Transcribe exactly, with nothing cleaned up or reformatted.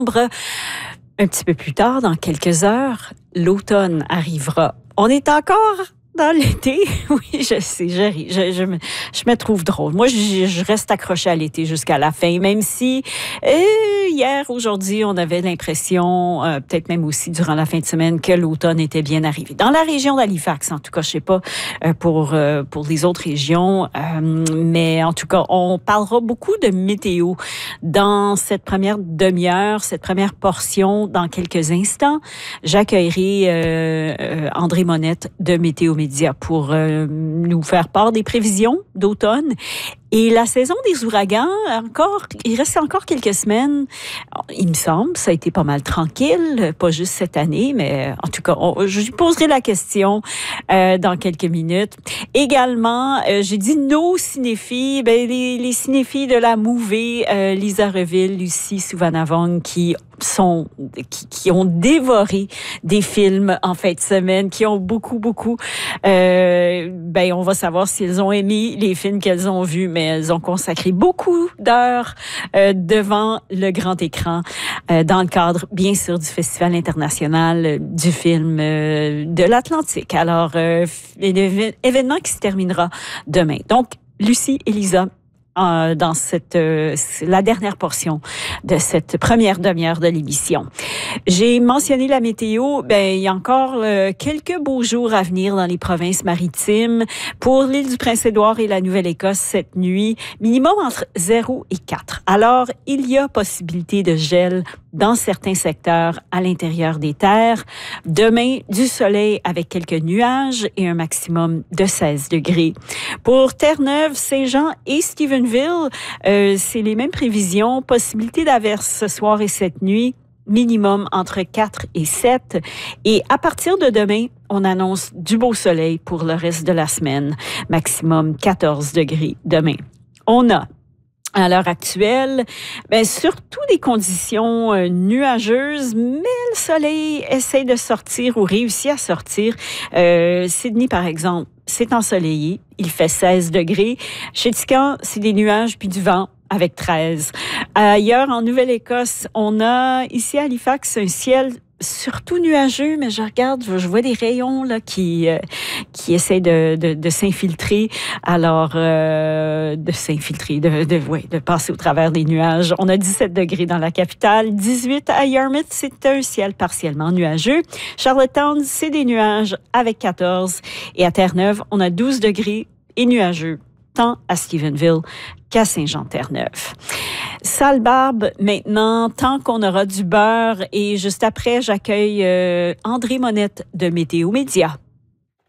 Un petit peu plus tard, dans quelques heures, l'automne arrivera. On est encore dans l'été. Oui, je sais, je, je, je, me, je me trouve drôle. Moi, je, je reste accrochée à l'été jusqu'à la fin, même si euh, hier, aujourd'hui, on avait l'impression, euh, peut-être même aussi durant la fin de semaine, que l'automne était bien arrivé. Dans la région d'Halifax, en tout cas, je sais pas euh, pour euh, pour les autres régions, euh, mais en tout cas, on parlera beaucoup de météo dans cette première demi-heure, cette première portion. Dans quelques instants, j'accueillerai euh, euh, André Monette de Météo Média pour euh, nous faire part des prévisions d'automne. Et la saison des ouragans, encore, il reste encore quelques semaines. Il me semble, ça a été pas mal tranquille, pas juste cette année, mais en tout cas, on, je lui poserai la question euh, dans quelques minutes. Également, euh, j'ai dit nos cinéphiles, ben les, les cinéphiles de la Mouvée, euh, Lisa Reville, Lucie Souvanavong, qui sont, qui, qui ont dévoré des films en fin de semaine, qui ont beaucoup, beaucoup, euh, ben on va savoir s'ils ont aimé les films qu'elles ont vus, mais elles ont consacré beaucoup d'heures euh, devant le grand écran euh, dans le cadre, bien sûr, du Festival international euh, du film euh, de l'Atlantique. Alors, euh, un événement qui se terminera demain. Donc, Lucie et Lisa, Euh, dans cette euh, la dernière portion de cette première demi-heure de l'émission. J'ai mentionné la météo. Ben, il y a encore euh, quelques beaux jours à venir dans les provinces maritimes. Pour l'île du Prince-Édouard et la Nouvelle-Écosse cette nuit, minimum entre zéro et quatre. Alors, il y a possibilité de gel dans certains secteurs à l'intérieur des terres. Demain, du soleil avec quelques nuages et un maximum de seize degrés. Pour Terre-Neuve, Saint-Jean et Stephenville, euh, c'est les mêmes prévisions. Possibilité d'averse ce soir et cette nuit. Minimum entre quatre et sept. Et à partir de demain, on annonce du beau soleil pour le reste de la semaine. Maximum quatorze degrés demain. On a à l'heure actuelle, ben surtout des conditions euh, nuageuses, mais le soleil essaie de sortir ou réussit à sortir. Euh, Sydney, par exemple, c'est ensoleillé, il fait seize degrés. Chez Tican, c'est des nuages puis du vent avec treize. Ailleurs, en Nouvelle-Écosse, on a ici à Halifax un ciel surtout nuageux, mais je regarde, je vois des rayons là qui euh, qui essaient de, de, de s'infiltrer. Alors, euh, de s'infiltrer, de, de, ouais, de passer au travers des nuages. On a dix-sept degrés dans la capitale, dix-huit à Yarmouth, c'est un ciel partiellement nuageux. Charlottetown, c'est des nuages avec quatorze. Et à Terre-Neuve, on a douze degrés et nuageux, tant à Stephenville qu'à Saint-Jean-Terre-Neuve. Sale barbe, maintenant, tant qu'on aura du beurre. Et juste après, j'accueille euh, André Monette de Météo Média.